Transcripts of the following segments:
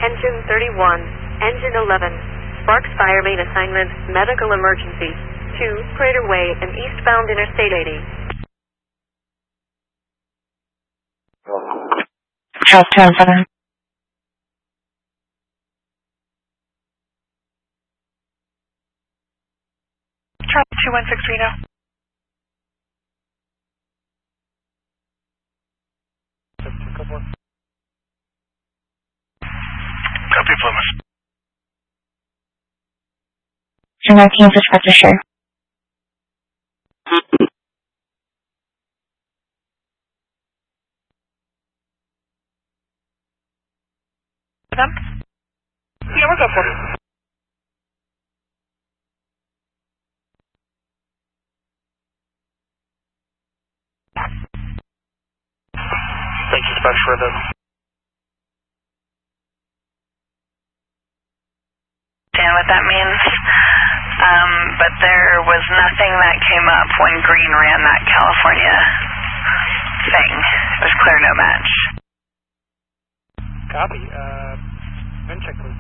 Engine 31, Engine 11, Sparks Fire Main Assignment, Medical Emergency, 2, Crater Way and eastbound Interstate 80. Charles 217. Charles 216 Reno. Copy, Plymouth. 219 for Spectre Share. Them? Yeah, we're good for it. Thank you, Dispatch, for the... Understand what that means, but there was nothing that came up when Green ran that California thing. It was clear no match. Copy. VIN check, please.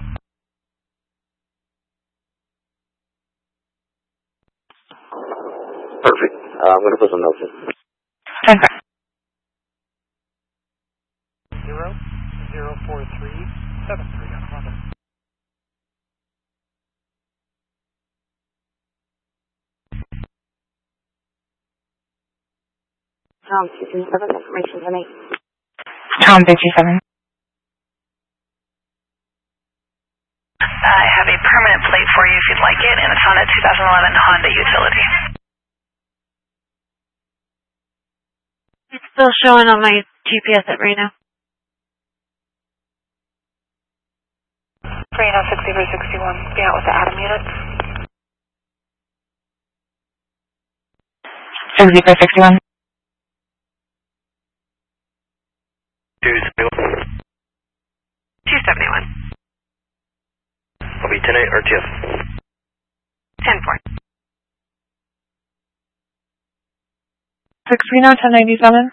Perfect. I'm going to put some notes in. 10-5. 04373 on Honda. Tom 227, information to me. Tom 227. I have a permanent plate for you if you'd like it, and it's on a 2011 Honda Utility. It's still showing on my GPS at Reno. Reno 6361. Be out with the Atom unit. 6461. 271. I'll be 10-8 or TF. 10-4. 6 Reno 1097.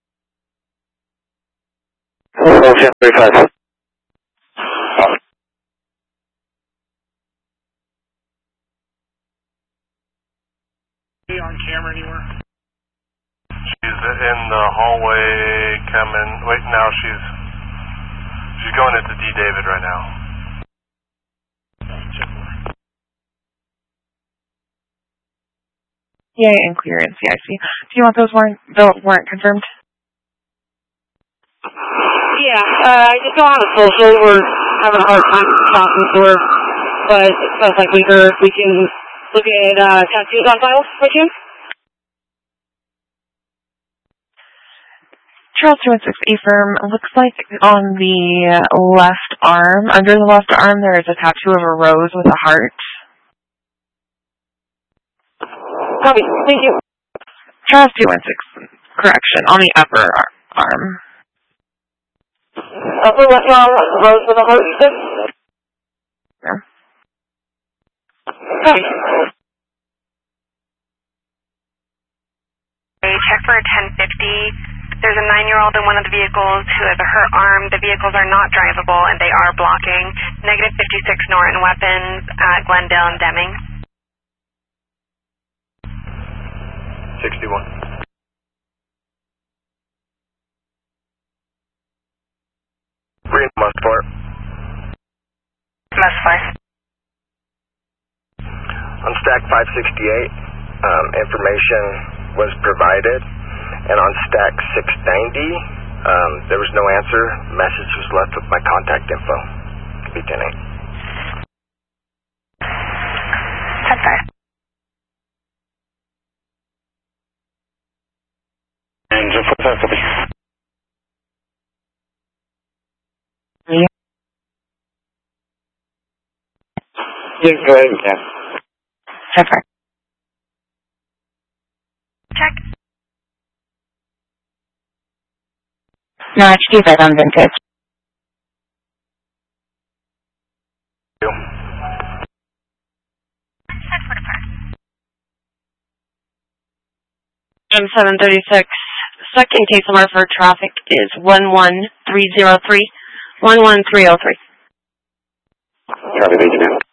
Oh, 1035. On camera anywhere? She's in the hallway coming... Wait, now she's going into D. David right now. EA and clear in CIC. Do you want those weren't confirmed? Yeah, I just don't have a social. We're having a hard time talking to her, but it sounds like we can look at tattoos on file with you. Charles 216 firm. Looks like on the left arm, under the left arm, there is a tattoo of a rose with a heart. Copy. Thank you. Charles 216. Correction, on the upper arm. Upper left arm, rose with a heart. Yeah. Copy. Check for a 1050. There's a 9-year-old in one of the vehicles who has a hurt arm. The vehicles are not drivable and they are blocking. Negative 56 Norton weapons at Glendale and Deming. 61. Green must fire. Must fire. On stack 568, information was provided, and on stack 690, there was no answer. Message was left with my contact info. Be 10-8. 10-5. Engine 45, copy. Yeah. Yeah, go ahead, you can. 10-5. Check. No, it's too bad on vintage. M736. Second case number for traffic is 11303. 11303. Charlie Legion.